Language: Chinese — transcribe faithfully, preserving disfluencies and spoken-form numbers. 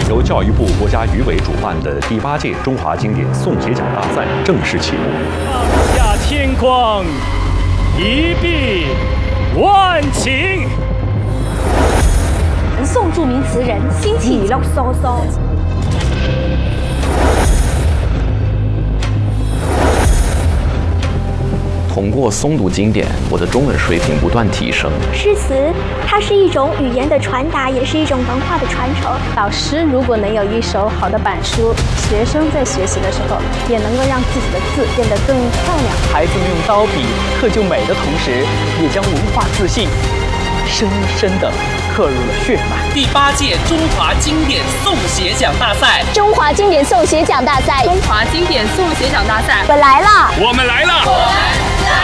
由教育部国家语委主办的第八届中华经典诵写奖大赛正式启幕。 上下天光，一碧万顷。 宋著名词人辛弃疾。嗦嗦。 通过诵读经典，我的中文水平不断提升。 诗词，它是一种语言的传达，也是一种文化的传承。 老师如果能有一手好的板书，学生在学习的时候也能够让自己的字变得更漂亮。 孩子们用刀笔刻就美的同时，也将文化自信深深地刻入了血脉。 第八届中华经典诵写奖大赛， 中华经典诵写奖大赛， 中华经典诵写奖大赛， 我来了， 我们来了， 我们来了。